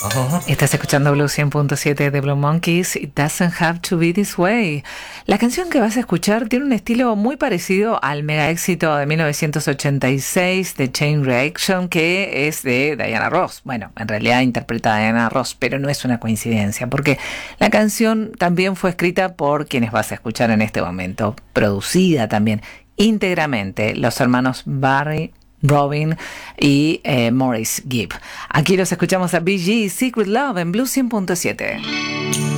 Estás escuchando Blue 100.7 de Blue Monkeys. It doesn't have to be this way. La canción que vas a escuchar tiene un estilo muy parecido al mega éxito de 1986 de Chain Reaction, que es de Diana Ross. Bueno, en realidad interpreta a Diana Ross, pero no es una coincidencia, porque la canción también fue escrita por quienes vas a escuchar en este momento, producida también íntegramente, los hermanos Barry, Robin y Maurice Gibb. Aquí los escuchamos a Bee Gees, Secret Love en Blue 100.7.